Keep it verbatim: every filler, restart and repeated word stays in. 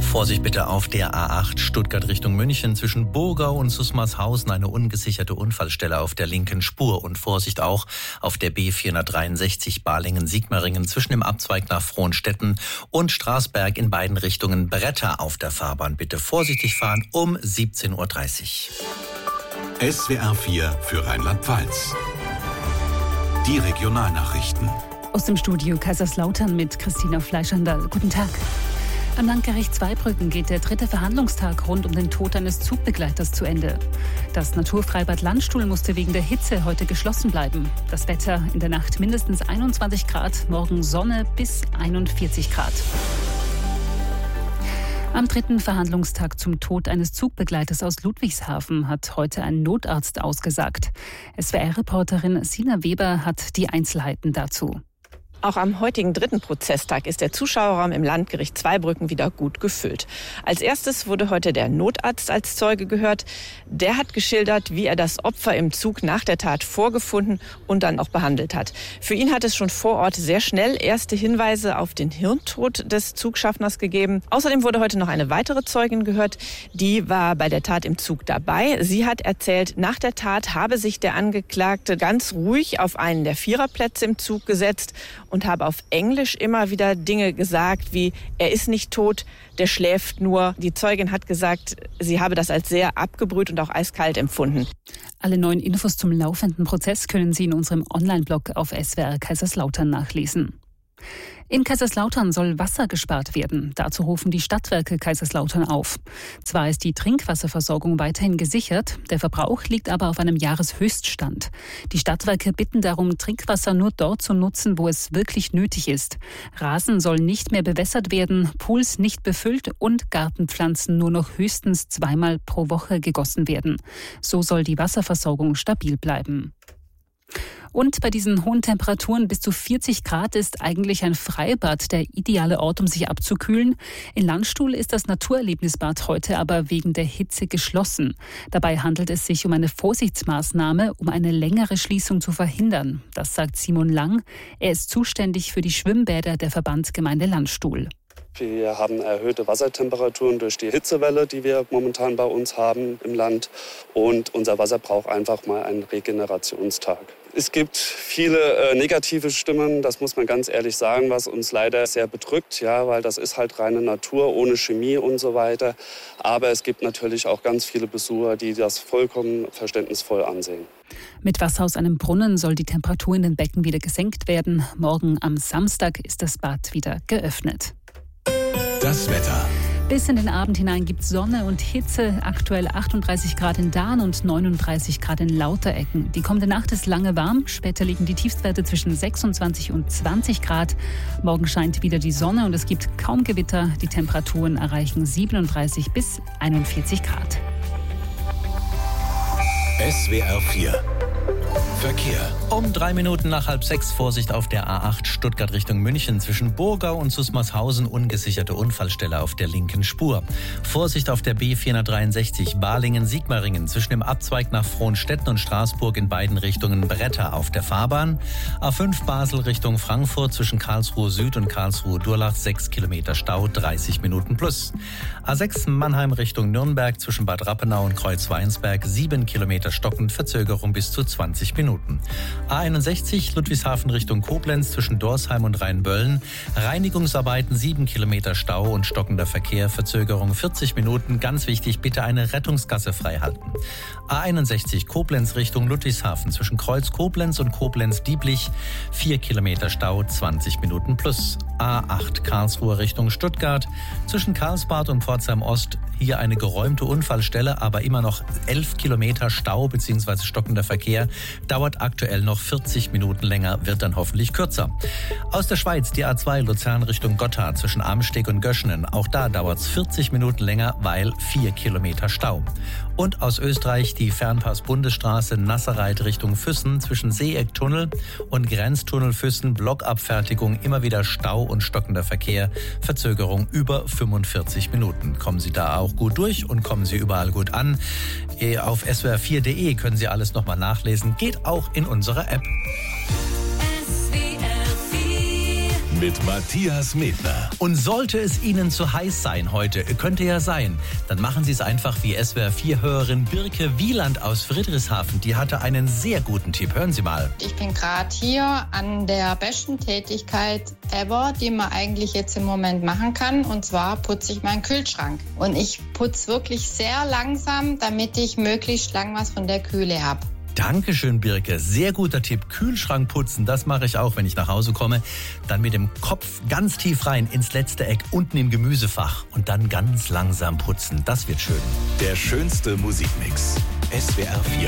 Vorsicht bitte auf der A acht Stuttgart Richtung München zwischen Burgau und Susmarshausen eine ungesicherte Unfallstelle auf der linken Spur. Und Vorsicht auch auf der B vierhundertdreiundsechzig Balingen-Sigmaringen zwischen dem Abzweig nach Frohnstetten und Straßberg in beiden Richtungen Bretter auf der Fahrbahn. Bitte vorsichtig fahren um siebzehn Uhr dreißig. S W R vier für Rheinland-Pfalz. Die Regionalnachrichten. Aus dem Studio Kaiserslautern mit Christina Fleischandal. Guten Tag. Am Landgericht Zweibrücken geht der dritte Verhandlungstag rund um den Tod eines Zugbegleiters zu Ende. Das Naturfreibad Landstuhl musste wegen der Hitze heute geschlossen bleiben. Das Wetter in der Nacht mindestens einundzwanzig Grad, morgen Sonne bis einundvierzig Grad. Am dritten Verhandlungstag zum Tod eines Zugbegleiters aus Ludwigshafen hat heute ein Notarzt ausgesagt. S W R-Reporterin Sina Weber hat die Einzelheiten dazu. Auch am heutigen dritten Prozesstag ist der Zuschauerraum im Landgericht Zweibrücken wieder gut gefüllt. Als erstes wurde heute der Notarzt als Zeuge gehört. Der hat geschildert, wie er das Opfer im Zug nach der Tat vorgefunden und dann auch behandelt hat. Für ihn hat es schon vor Ort sehr schnell erste Hinweise auf den Hirntod des Zugschaffners gegeben. Außerdem wurde heute noch eine weitere Zeugin gehört. Die war bei der Tat im Zug dabei. Sie hat erzählt, nach der Tat habe sich der Angeklagte ganz ruhig auf einen der Viererplätze im Zug gesetzt und habe auf Englisch immer wieder Dinge gesagt wie, er ist nicht tot, der schläft nur. Die Zeugin hat gesagt, sie habe das als sehr abgebrüht und auch eiskalt empfunden. Alle neuen Infos zum laufenden Prozess können Sie in unserem Online-Blog auf S W R Kaiserslautern nachlesen. In Kaiserslautern soll Wasser gespart werden. Dazu rufen die Stadtwerke Kaiserslautern auf. Zwar ist die Trinkwasserversorgung weiterhin gesichert, der Verbrauch liegt aber auf einem Jahreshöchststand. Die Stadtwerke bitten darum, Trinkwasser nur dort zu nutzen, wo es wirklich nötig ist. Rasen soll nicht mehr bewässert werden, Pools nicht befüllt und Gartenpflanzen nur noch höchstens zweimal pro Woche gegossen werden. So soll die Wasserversorgung stabil bleiben. Und bei diesen hohen Temperaturen bis zu vierzig Grad ist eigentlich ein Freibad der ideale Ort, um sich abzukühlen. In Landstuhl ist das Naturerlebnisbad heute aber wegen der Hitze geschlossen. Dabei handelt es sich um eine Vorsichtsmaßnahme, um eine längere Schließung zu verhindern. Das sagt Simon Lang. Er ist zuständig für die Schwimmbäder der Verbandsgemeinde Landstuhl. Wir haben erhöhte Wassertemperaturen durch die Hitzewelle, die wir momentan bei uns haben im Land. Und unser Wasser braucht einfach mal einen Regenerationstag. Es gibt viele äh, negative Stimmen, das muss man ganz ehrlich sagen, was uns leider sehr bedrückt, ja, weil das ist halt reine Natur, ohne Chemie und so weiter. Aber es gibt natürlich auch ganz viele Besucher, die das vollkommen verständnisvoll ansehen. Mit Wasser aus einem Brunnen soll die Temperatur in den Becken wieder gesenkt werden. Morgen am Samstag ist das Bad wieder geöffnet. Das Wetter. Bis in den Abend hinein gibt es Sonne und Hitze. Aktuell achtunddreißig Grad in Dahn und neununddreißig Grad in Lauterecken. Die kommende Nacht ist lange warm. Später liegen die Tiefstwerte zwischen sechsundzwanzig und zwanzig Grad. Morgen scheint wieder die Sonne und es gibt kaum Gewitter. Die Temperaturen erreichen siebenunddreißig bis einundvierzig Grad. S W R vier. Verkehr. Um drei Minuten nach halb sechs Vorsicht auf der A acht Stuttgart Richtung München zwischen Burgau und Susmarshausen ungesicherte Unfallstelle auf der linken Spur. Vorsicht auf der B vierhundertdreiundsechzig Balingen-Sigmaringen zwischen dem Abzweig nach Frohnstetten und Straßburg in beiden Richtungen Bretter auf der Fahrbahn. A fünf Basel Richtung Frankfurt zwischen Karlsruhe Süd und Karlsruhe Durlach sechs Kilometer Stau, dreißig Minuten plus. A sechs Mannheim Richtung Nürnberg zwischen Bad Rappenau und Kreuzweinsberg sieben Kilometer stockend, Verzögerung bis zu zwanzig Minuten. A einundsechzig Ludwigshafen Richtung Koblenz zwischen Dorsheim und Rheinböllen. Reinigungsarbeiten sieben Kilometer Stau und stockender Verkehr, Verzögerung vierzig Minuten. Ganz wichtig, bitte eine Rettungsgasse freihalten. A einundsechzig Koblenz Richtung Ludwigshafen zwischen Kreuz Koblenz und Koblenz Dieblich vier Kilometer Stau, zwanzig Minuten plus. A acht Karlsruhe Richtung Stuttgart zwischen Karlsbad und Pforzheim Ost. Hier eine geräumte Unfallstelle, aber immer noch elf Kilometer Stau bzw. stockender Verkehr. Dauert aktuell noch vierzig Minuten länger, wird dann hoffentlich kürzer. Aus der Schweiz die A zwei Luzern Richtung Gotthard zwischen Amsteg und Göschenen. Auch da dauert es vierzig Minuten länger, weil vier Kilometer Stau. Und aus Österreich die Fernpass-Bundesstraße Nasserreit Richtung Füssen zwischen Seeecktunnel und Grenztunnel Füssen. Blockabfertigung, immer wieder Stau und stockender Verkehr. Verzögerung über fünfundvierzig Minuten. Kommen Sie da auch gut durch und kommen Sie überall gut an. Auf S W R vier punkt de können Sie alles nochmal nachlesen. Geht auch in unserer App. mit Matthias Medner. Und sollte es Ihnen zu heiß sein heute, könnte ja sein, dann machen Sie es einfach wie S W R vier Hörerin Birke Wieland aus Friedrichshafen. Die hatte einen sehr guten Tipp. Hören Sie mal. Ich bin gerade hier an der besten Tätigkeit ever, die man eigentlich jetzt im Moment machen kann. Und zwar putze ich meinen Kühlschrank. Und ich putze wirklich sehr langsam, damit ich möglichst lang was von der Kühle habe. Dankeschön, Birke. Sehr guter Tipp. Kühlschrank putzen, das mache ich auch, wenn ich nach Hause komme. Dann mit dem Kopf ganz tief rein ins letzte Eck, unten im Gemüsefach. Und dann ganz langsam putzen. Das wird schön. Der schönste Musikmix. S W R vier.